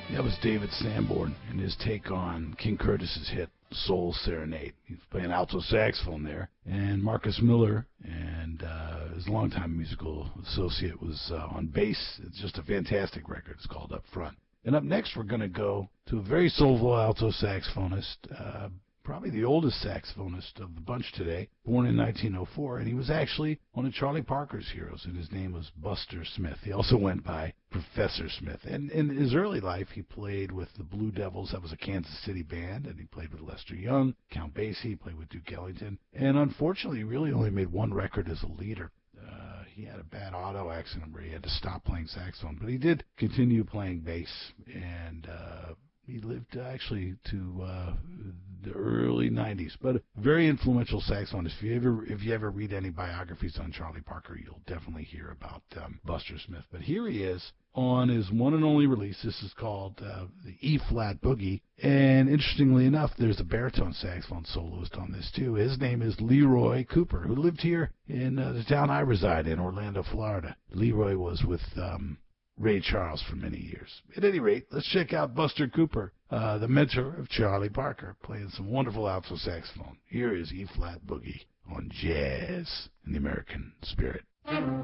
That was David Sanborn and his take on King Curtis's hit Soul Serenade. He's playing alto saxophone there. And Marcus Miller and his longtime musical associate was on bass. It's just a fantastic record. It's called Up Front. And up next, we're going to go to a very soulful alto saxophonist, probably the oldest saxophonist of the bunch today, born in 1904, and he was actually one of Charlie Parker's heroes, and his name was Buster Smith. He also went by Professor Smith. And in his early life, he played with the Blue Devils. That was a Kansas City band, and he played with Lester Young, Count Basie, he played with Duke Ellington, and unfortunately, he really only made one record as a leader. He had a bad auto accident where he had to stop playing saxophone, but he did continue playing bass, and he lived actually to the early 90s, but a very influential saxophonist. If you ever read any biographies on Charlie Parker, you'll definitely hear about Buster Smith. But here he is on his one and only release. This is called the E-flat Boogie, and interestingly enough, there's a baritone saxophone soloist on this too. His name is Leroy Cooper, who lived here in the town I reside in, Orlando, Florida. Leroy was with Ray Charles for many years. At any rate, let's check out Buster Cooper, the mentor of Charlie Parker, playing some wonderful alto saxophone. Here is E-flat Boogie on Jazz in the American Spirit.